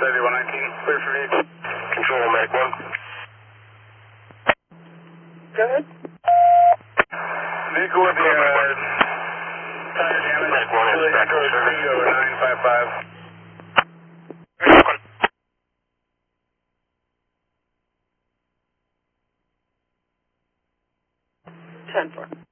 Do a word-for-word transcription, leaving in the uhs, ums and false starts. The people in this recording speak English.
seventy-one nineteen, clear for vehicle. Control, Mac one. Go ahead. Vehicle with the uh, tire damage. Mac one is back on service. three over nine five five. ten four.